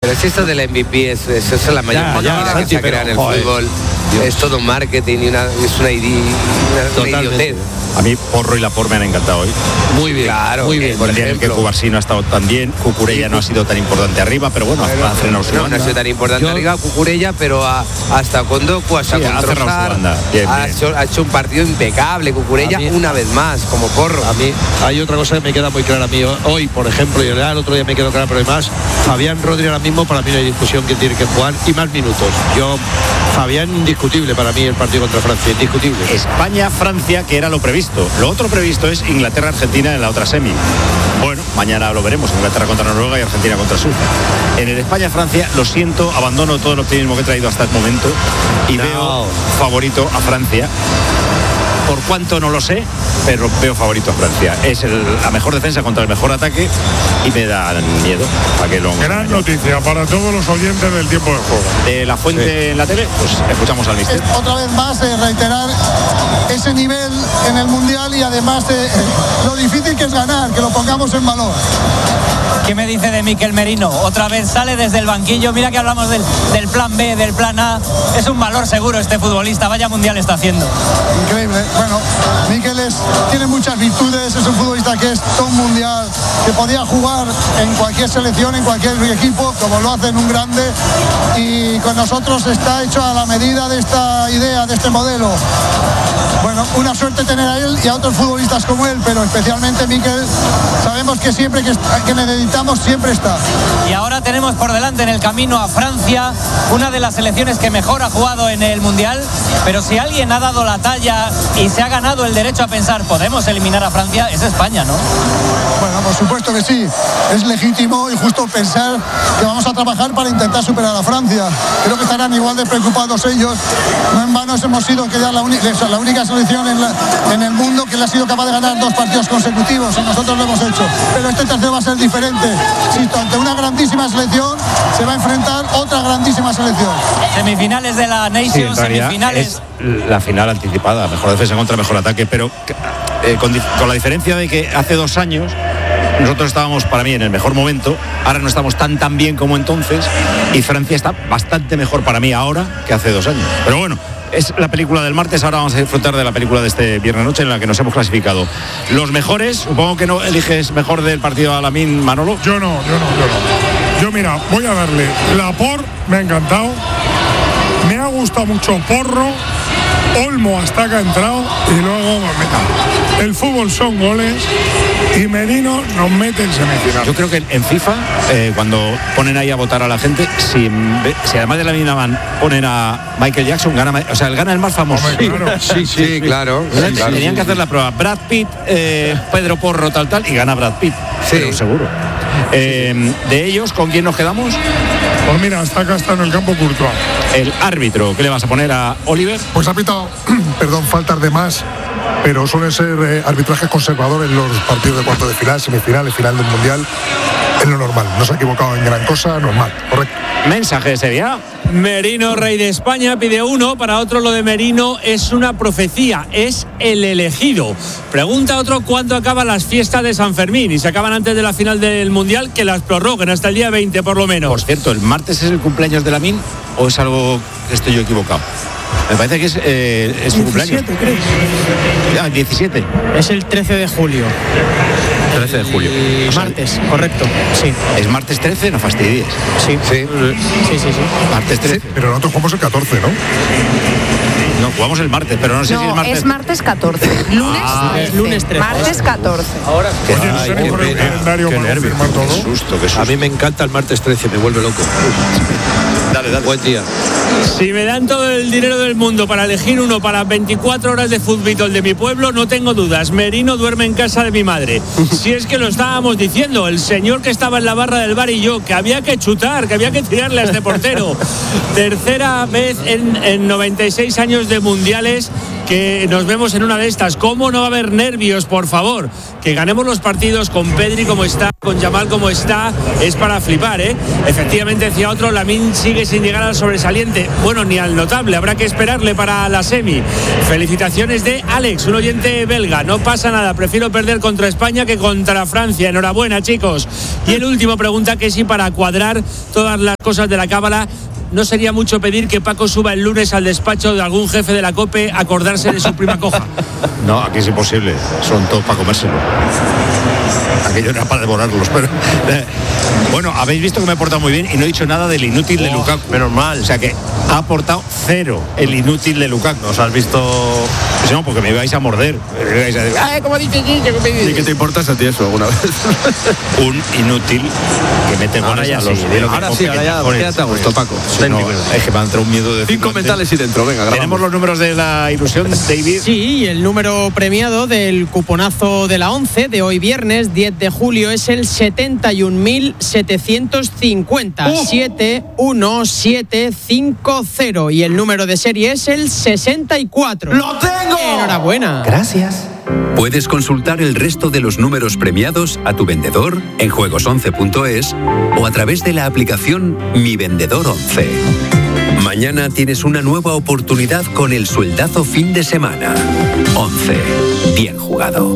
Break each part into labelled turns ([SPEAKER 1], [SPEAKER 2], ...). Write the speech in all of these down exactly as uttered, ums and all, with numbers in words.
[SPEAKER 1] Pero si esto del M V P es, es, es la mayor mentira que se ha creado en el joder, fútbol. Dios. Es todo marketing y una, es una, una, una idiotez.
[SPEAKER 2] A mí Porro y Laporte me han encantado hoy.
[SPEAKER 1] Muy bien, claro. Muy bien.
[SPEAKER 2] Por ejemplo, que Cubarsí no ha estado tan bien, Cucurella sí, no ha sido tan importante arriba, pero bueno, ha frenado su
[SPEAKER 1] no,
[SPEAKER 2] banda.
[SPEAKER 1] No ha sido tan importante Yo... arriba Cucurella, pero a, hasta Kondoku, hasta sí, con Trossard, ha, hecho, ha hecho un partido impecable. Cucurella mí, una vez más, como Porro.
[SPEAKER 3] A mí hay otra cosa que me queda muy clara a mí hoy, por ejemplo, y el otro día me quedó clara, pero además Fabián Rodri ahora mismo para mí no hay discusión que tiene que jugar y más minutos. Yo, Fabián, indiscutible para mí el partido contra Francia, indiscutible.
[SPEAKER 2] España-Francia, que era lo previsto. Lo otro previsto es Inglaterra-Argentina en la otra semi. Bueno, mañana lo veremos, Inglaterra contra Noruega y Argentina contra Suiza. En el España-Francia, lo siento, abandono todo el optimismo que he traído hasta el momento y no. veo favorito a Francia. Por cuánto no lo sé, pero veo favorito a Francia. Es el, la mejor defensa contra el mejor ataque y me da miedo. ¿Para que lo
[SPEAKER 4] Gran engaño? Noticia para todos los oyentes del tiempo de juego.
[SPEAKER 2] De la fuente sí. en la tele, pues escuchamos al mister.
[SPEAKER 5] Otra vez más eh, reiterar ese nivel en el Mundial y además eh, lo difícil que es ganar, que lo pongamos en valor.
[SPEAKER 6] ¿Qué me dice de Mikel Merino? Otra vez sale desde el banquillo. Mira que hablamos del, del plan B, del plan A. Es un valor seguro este futbolista. Vaya mundial está haciendo.
[SPEAKER 5] Increíble. Bueno, Mikel es, tiene muchas virtudes. Es un futbolista que es todo un mundial, que podía jugar en cualquier selección, en cualquier equipo, como lo hace en un grande. Y con nosotros está hecho a la medida de esta idea, de este modelo. Bueno, una suerte tener a él y a otros futbolistas como él, pero especialmente Mikel, sabemos que siempre que, que necesitamos siempre está.
[SPEAKER 6] Y ahora tenemos por delante en el camino a Francia, una de las selecciones que mejor ha jugado en el Mundial, pero si alguien ha dado la talla y se ha ganado el derecho a pensar podemos eliminar a Francia, es España, ¿no?
[SPEAKER 5] Bueno, por supuesto que sí, es legítimo y justo pensar que vamos a trabajar para intentar superar a Francia. Creo que estarán igual de preocupados ellos. No en vano hemos sido que ya la, la única selección en, la, en el mundo que le ha sido capaz de ganar dos partidos consecutivos y nosotros lo hemos hecho. Pero este tercero va a ser diferente. Insisto, ante una grandísima selección se va a enfrentar otra grandísima selección.
[SPEAKER 6] Semifinales de la Nations, sí, semifinales.
[SPEAKER 2] Es la final anticipada, mejor defensa contra mejor ataque, pero eh, con, con la diferencia de que hace dos años nosotros estábamos, para mí, en el mejor momento. Ahora no estamos tan tan bien como entonces y Francia está bastante mejor para mí ahora que hace dos años. Pero bueno, es la película del martes. Ahora vamos a disfrutar de la película de este viernes noche en la que nos hemos clasificado. Los mejores, supongo que no eliges mejor del partido a Lamine, Manolo.
[SPEAKER 4] Yo no, yo no, yo no. Yo mira, voy a darle Laporte, me ha encantado. Me ha gustado mucho Porro. Olmo hasta que ha entrado y luego meta. El fútbol son goles y Merino nos mete en semifinal.
[SPEAKER 2] Yo creo que en FIFA, eh, cuando ponen ahí a votar a la gente, si, si además de la misma ponen a Michael Jackson, gana, o sea, el gana el más famoso.
[SPEAKER 4] Hombre, claro.
[SPEAKER 1] sí, sí, sí, claro.
[SPEAKER 2] Sí,
[SPEAKER 1] sí, claro.
[SPEAKER 2] Tenían que hacer la prueba. Brad Pitt, eh, Pedro Porro, tal, tal, y gana Brad Pitt. Sí. Pero seguro. Eh, de ellos, ¿con quién nos quedamos?
[SPEAKER 4] Pues mira, hasta acá está en el campo Courtois.
[SPEAKER 2] El árbitro, ¿qué le vas a poner a Oliver?
[SPEAKER 7] Pues ha pitado, perdón, faltas de más, pero suelen ser eh, arbitrajes conservadores en los partidos de cuartos de final, semifinales, final del Mundial. Es lo normal, no se ha equivocado en gran cosa, normal, correcto.
[SPEAKER 2] Mensaje ese día.
[SPEAKER 8] Merino, rey de España, pide uno. Para otro, lo de Merino es una profecía, es el elegido. Pregunta otro cuándo acaban las fiestas de San Fermín y se acaban antes de la final del Mundial, que las prorroguen hasta el día veinte por lo menos.
[SPEAKER 2] Por cierto, ¿el martes es el cumpleaños de Lamine o es algo que estoy yo equivocado? Me parece que es, eh, es su cumpleaños.
[SPEAKER 9] ¿crees?
[SPEAKER 2] Ah, diecisiete.
[SPEAKER 9] Es el trece de julio.
[SPEAKER 2] trece de julio.
[SPEAKER 9] O sea, martes, correcto, sí.
[SPEAKER 2] ¿Es martes trece? No fastidies.
[SPEAKER 9] Sí.
[SPEAKER 2] Sí,
[SPEAKER 9] sí, sí. sí.
[SPEAKER 2] Martes trece.
[SPEAKER 7] Sí, pero nosotros jugamos el catorce, ¿no?
[SPEAKER 2] No, jugamos el martes, pero no sé
[SPEAKER 10] no,
[SPEAKER 2] si es martes.
[SPEAKER 10] es martes catorce. Lunes
[SPEAKER 2] ah,
[SPEAKER 10] trece.
[SPEAKER 9] Lunes trece.
[SPEAKER 10] Martes catorce.
[SPEAKER 3] Ahora,
[SPEAKER 4] Oye, no sé ni por el calendario para confirmar todo.
[SPEAKER 2] Qué susto, qué susto.
[SPEAKER 3] A mí me encanta el martes trece, me vuelve loco.
[SPEAKER 2] Dale, dale.
[SPEAKER 3] Buen día.
[SPEAKER 8] Si me dan todo el dinero del mundo para elegir uno para veinticuatro horas de fútbol de mi pueblo, no tengo dudas. Merino duerme en casa de mi madre. Si es que lo estábamos diciendo, el señor que estaba en la barra del bar y yo, que había que chutar, que había que tirarle a este portero. Tercera vez en, en noventa y seis años de mundiales que nos vemos en una de estas. ¿Cómo no va a haber nervios, por favor? Que ganemos los partidos con Pedri como está, con Yamal como está, es para flipar, ¿eh? Efectivamente, decía otro, Lamine sigue sin llegar al sobresaliente, bueno, ni al notable, habrá que esperarle para la semi. Felicitaciones de Alex, un oyente belga, no pasa nada, prefiero perder contra España que contra Francia, enhorabuena, chicos. Y el último pregunta que si para cuadrar todas las cosas de la cábala, ¿no sería mucho pedir que Paco suba el lunes al despacho de algún jefe de la COPE a acordarse de su prima coja?
[SPEAKER 2] No, aquí es imposible, son todos para comérselo. Aquello era para devorarlos, pero eh, bueno, habéis visto que me he portado muy bien y no he dicho nada del inútil oh, de Lukaku.
[SPEAKER 3] Menos mal.
[SPEAKER 2] O sea que ha aportado cero el inútil de Lukaku.
[SPEAKER 3] ¿Os has visto?
[SPEAKER 2] Pues no, porque me ibais a morder. Me ibais a decir, ¡ay, cómo dices!
[SPEAKER 3] ¿Y qué te importa a ti eso alguna vez?
[SPEAKER 2] Un inútil que mete goles
[SPEAKER 3] ya
[SPEAKER 2] a los...
[SPEAKER 3] Sí, ahora sí, ahora ya, ya te ha gustado, Paco.
[SPEAKER 2] Sí, no, es que me ha entrado un miedo de...
[SPEAKER 3] Cinco mentales y dentro, venga, grabamos.
[SPEAKER 2] Tenemos los números de la ilusión, David.
[SPEAKER 9] Sí, el número premiado del cuponazo de la once de hoy viernes, diez de julio, es el setenta y un mil setecientos cincuenta. Uh. siete uno siete cinco cero. Y el número de serie es el sesenta y cuatro.
[SPEAKER 11] ¡Lo tengo!
[SPEAKER 9] Enhorabuena.
[SPEAKER 11] Gracias. Puedes consultar el resto de los números premiados a tu vendedor en juegos once punto es o a través de la aplicación Mi Vendedor once. Mañana tienes una nueva oportunidad con el sueldazo fin de semana. once. Bien jugado.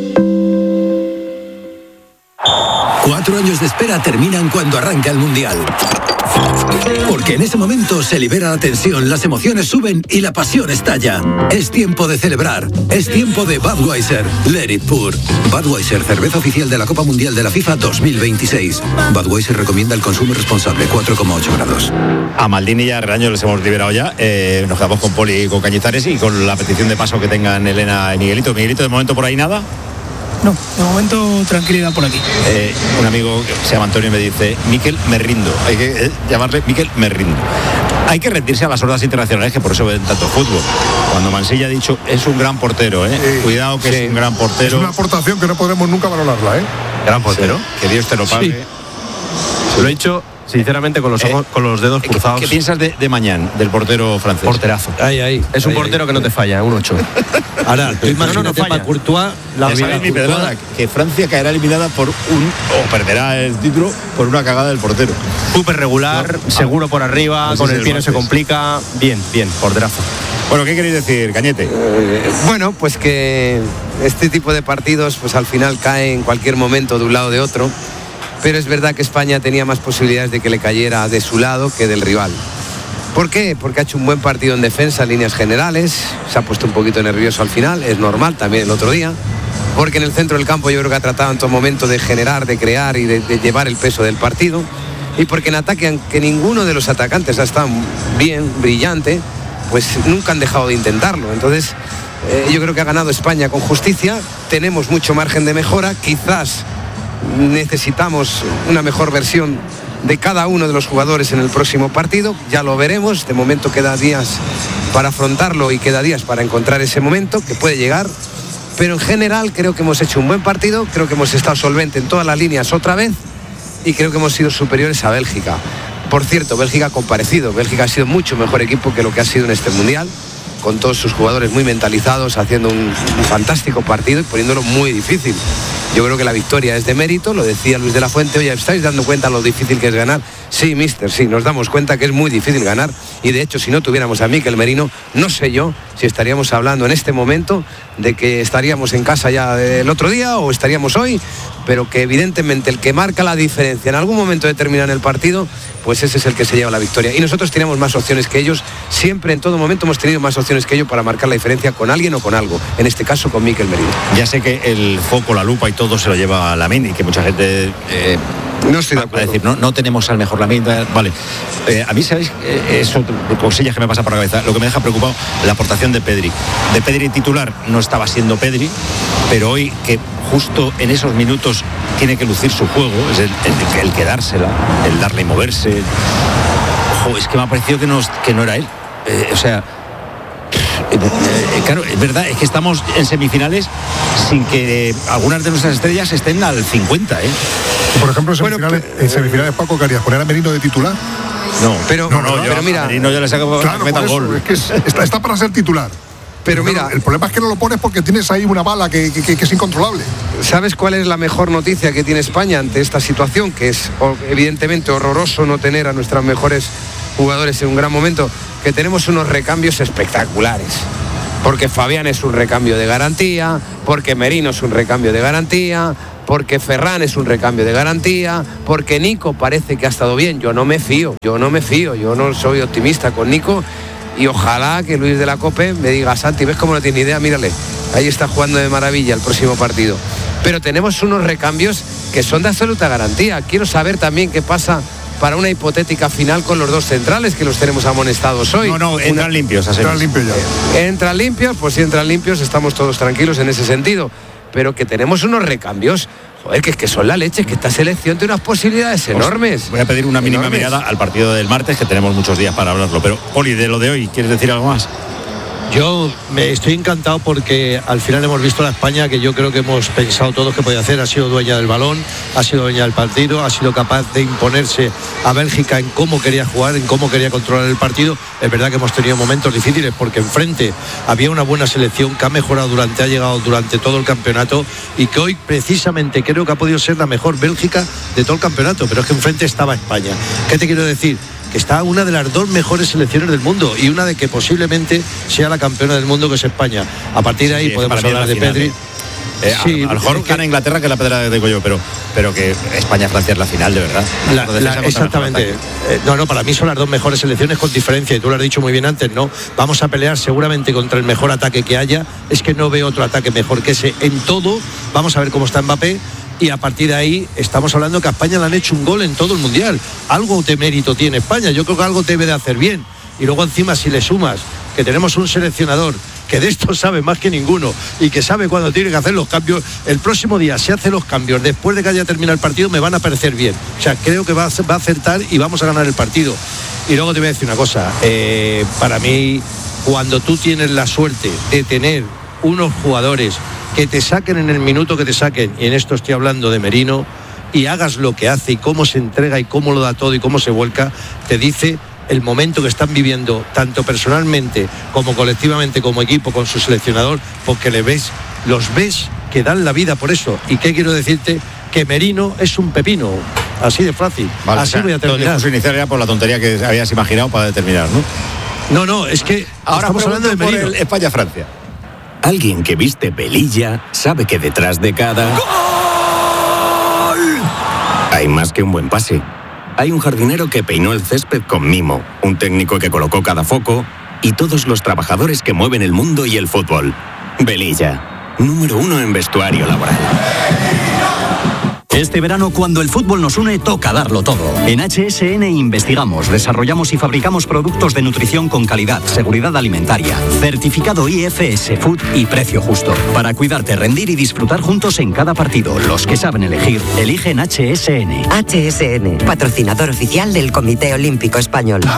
[SPEAKER 12] Cuatro años de espera terminan cuando arranca el Mundial. Porque en ese momento se libera la tensión, las emociones suben y la pasión estalla. Es tiempo de celebrar. Es tiempo de Budweiser. Let it pour. Budweiser, cerveza oficial de la Copa Mundial de la FIFA dos mil veintiséis. Budweiser recomienda el consumo responsable, cuatro coma ocho grados.
[SPEAKER 2] A Maldini y a Reaño les hemos liberado ya. Eh, nos quedamos con Poli y con Cañizares y con la petición de paso que tengan Elena y Miguelito. Miguelito, de momento por ahí nada.
[SPEAKER 13] No, de momento tranquilidad por aquí.
[SPEAKER 2] Eh, un amigo que se llama Antonio me dice, Miquel, me rindo. Hay que eh, llamarle Miquel, me rindo. Hay que rendirse a las hordas internacionales, que por eso ven tanto fútbol. Cuando Mansilla ha dicho, es un gran portero, ¿eh? Sí, cuidado que sí. Es un gran portero.
[SPEAKER 7] Es una aportación que no podremos nunca valorarla, ¿eh?
[SPEAKER 3] Gran portero.
[SPEAKER 2] Sí. Que Dios te lo pague. Sí.
[SPEAKER 3] Se lo he dicho sinceramente con los ojos, eh, con los dedos cruzados.
[SPEAKER 2] ¿Qué, qué piensas de, de Mañán, del portero francés?
[SPEAKER 3] Porterazo. Ahí, ahí. Es un ahí, portero ahí. que no te falla, un ocho. Ahora, tú imagínate, no, no, no falla. Para Courtois, la
[SPEAKER 2] es mi pedrada, que Francia caerá eliminada por un, o perderá el título por una cagada del portero.
[SPEAKER 3] Súper regular, no, seguro por arriba, no sé con si el pie no se complica. Bien, bien, porterazo.
[SPEAKER 2] Bueno, ¿qué queréis decir, Cañete?
[SPEAKER 1] Eh, bueno, pues que este tipo de partidos, pues al final cae en cualquier momento de un lado o de otro. Pero es verdad que España tenía más posibilidades de que le cayera de su lado que del rival. ¿Por qué? Porque ha hecho un buen partido en defensa, en líneas generales, se ha puesto un poquito nervioso al final, es normal, también el otro día, porque en el centro del campo yo creo que ha tratado en todo momento de generar, de crear y de, de llevar el peso del partido, y porque en ataque, aunque ninguno de los atacantes ha estado bien, brillante, pues nunca han dejado de intentarlo. Entonces, eh, yo creo que ha ganado España con justicia, tenemos mucho margen de mejora, quizás necesitamos una mejor versión de cada uno de los jugadores en el próximo partido, ya lo veremos, de momento queda días para afrontarlo y queda días para encontrar ese momento que puede llegar, pero en general creo que hemos hecho un buen partido, creo que hemos estado solvente en todas las líneas otra vez y creo que hemos sido superiores a Bélgica. Por cierto, Bélgica ha comparecido, Bélgica ha sido mucho mejor equipo que lo que ha sido en este Mundial, con todos sus jugadores muy mentalizados, haciendo un, un fantástico partido y poniéndolo muy difícil. Yo creo que la victoria es de mérito, lo decía Luis de la Fuente, oye, ¿estáis dando cuenta lo difícil que es ganar? Sí, mister, sí, nos damos cuenta que es muy difícil ganar y de hecho si no tuviéramos a Mikel Merino, no sé yo si estaríamos hablando en este momento de que estaríamos en casa ya el otro día o estaríamos hoy, pero que evidentemente el que marca la diferencia en algún momento determinado en el partido, pues ese es el que se lleva la victoria. Y nosotros teníamos más opciones que ellos, siempre en todo momento hemos tenido más opciones que ellos para marcar la diferencia con alguien o con algo, en este caso con Mikel Merino.
[SPEAKER 2] Ya sé que el foco, la lupa y todo se lo lleva a Lamine y que mucha gente eh,
[SPEAKER 1] no estoy de acuerdo.
[SPEAKER 2] Va a decir, no, no tenemos al mejor Lamine, vale. Eh, a mí, ¿sabéis? Eh, eso, cosillas que me pasa por la cabeza. Lo que me deja preocupado, la aportación de Pedri. De Pedri titular no estaba siendo Pedri, pero hoy que justo en esos minutos tiene que lucir su juego, es el, el, el quedársela, el darle y moverse. Ojo, es que me ha parecido que no, que no era él. Eh, o sea, eh, eh, claro, es verdad, es que estamos en semifinales sin que eh, algunas de nuestras estrellas estén al cincuenta, ¿eh?
[SPEAKER 7] Por ejemplo, en semifinales, bueno, en semifinales Paco, ¿qué harías? ¿Poner a Merino de titular?
[SPEAKER 2] No,
[SPEAKER 1] pero,
[SPEAKER 2] no, no,
[SPEAKER 1] pero
[SPEAKER 2] yo,
[SPEAKER 1] mira,
[SPEAKER 2] Merino ya le saco
[SPEAKER 7] claro,
[SPEAKER 2] meta el gol.
[SPEAKER 7] Es que es, está, está para ser titular.
[SPEAKER 1] Pero mira,
[SPEAKER 7] el problema es que no lo pones porque tienes ahí una bala que, que, que es incontrolable.
[SPEAKER 1] ¿Sabes cuál es la mejor noticia que tiene España ante esta situación? Que es evidentemente horroroso no tener a nuestros mejores jugadores en un gran momento, que tenemos unos recambios espectaculares. Porque Fabián es un recambio de garantía, porque Merino es un recambio de garantía, porque Ferran es un recambio de garantía, porque Nico parece que ha estado bien. Yo no me fío, yo no me fío, yo no soy optimista con Nico. Y ojalá que Luis de la Cope me diga, Santi, ¿ves cómo no tiene idea? Mírale, ahí está jugando de maravilla el próximo partido. Pero tenemos unos recambios que son de absoluta garantía. Quiero saber también qué pasa para una hipotética final con los dos centrales, que los tenemos amonestados hoy.
[SPEAKER 2] No, no, entran
[SPEAKER 1] una...
[SPEAKER 2] limpios. Entran
[SPEAKER 7] limpios ya.
[SPEAKER 1] ¿Entran limpios? Pues si entran limpios estamos todos tranquilos en ese sentido. Pero que tenemos unos recambios, joder, que es que son la leche, que esta selección tiene unas posibilidades enormes.
[SPEAKER 2] Voy a pedir una mínima
[SPEAKER 1] enormes.
[SPEAKER 2] mirada al partido del martes, que tenemos muchos días para hablarlo. Pero, Oli, de lo de hoy, ¿quieres decir algo más?
[SPEAKER 3] Yo me estoy encantado porque al final hemos visto la España que yo creo que hemos pensado todos que podía hacer. Ha sido dueña del balón, ha sido dueña del partido, ha sido capaz de imponerse a Bélgica en cómo quería jugar, en cómo quería controlar el partido. Es verdad que hemos tenido momentos difíciles porque enfrente había una buena selección que ha mejorado durante, ha llegado durante todo el campeonato y que hoy precisamente creo que ha podido ser la mejor Bélgica de todo el campeonato, pero es que enfrente estaba España. ¿Qué te quiero decir? Que está una de las dos mejores selecciones del mundo y una de que posiblemente sea la campeona del mundo, que es España. A partir de ahí sí, podemos hablar de Pedri.
[SPEAKER 2] Eh, sí, a, a lo mejor que, gana Inglaterra, que es la pedra de yo, pero, pero que España-Francia es la final, de verdad.
[SPEAKER 3] La, la, exactamente. Eh, no, no, para mí son las dos mejores selecciones con diferencia, y tú lo has dicho muy bien antes, ¿no? Vamos a pelear seguramente contra el mejor ataque que haya. Es que no veo otro ataque mejor que ese en todo. Vamos a ver cómo está Mbappé. Y a partir de ahí estamos hablando que a España le han hecho un gol en todo el Mundial. Algo de mérito tiene España, yo creo que algo debe de hacer bien. Y luego encima si le sumas que tenemos un seleccionador que de esto sabe más que ninguno y que sabe cuándo tiene que hacer los cambios, el próximo día se hace los cambios después de que haya terminado el partido, me van a parecer bien. O sea, creo que va a, va a acertar y vamos a ganar el partido. Y luego te voy a decir una cosa, eh, para mí, cuando tú tienes la suerte de tener unos jugadores que te saquen en el minuto que te saquen, y en esto estoy hablando de Merino, y hagas lo que hace y cómo se entrega y cómo lo da todo y cómo se vuelca, te dice el momento que están viviendo, tanto personalmente como colectivamente, como equipo, con su seleccionador, porque le ves, los ves que dan la vida por eso. ¿Y qué quiero decirte? Que Merino es un pepino, así de fácil.
[SPEAKER 2] Vale,
[SPEAKER 3] así
[SPEAKER 2] o sea,
[SPEAKER 3] voy a terminar.
[SPEAKER 2] Lo inicial era por la tontería que habías imaginado para determinar, ¿no?
[SPEAKER 3] No, no, es que
[SPEAKER 2] ahora
[SPEAKER 3] estamos hablando de Merino.
[SPEAKER 2] Por el España-Francia.
[SPEAKER 12] Alguien que viste velilla sabe que detrás de cada ¡gol! Hay más que un buen pase. Hay un jardinero que peinó el césped con mimo, un técnico que colocó cada foco y todos los trabajadores que mueven el mundo y el fútbol. Velilla, número uno en vestuario laboral.
[SPEAKER 14] Este verano, cuando el fútbol nos une, toca darlo todo. En H S N investigamos, desarrollamos y fabricamos productos de nutrición con calidad, seguridad alimentaria, certificado I F S Food y precio justo. Para cuidarte, rendir y disfrutar juntos en cada partido. Los que saben elegir, eligen H S N.
[SPEAKER 15] H S N, patrocinador oficial del Comité Olímpico Español.